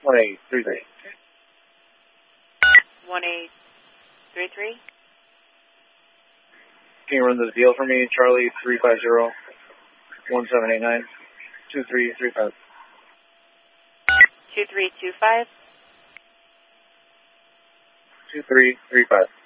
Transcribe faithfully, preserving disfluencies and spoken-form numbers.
one eight three three. one eight three three. Can you run the deal for me, Charlie three five zero one seven eight nine two three three five. two three two five. two three three five.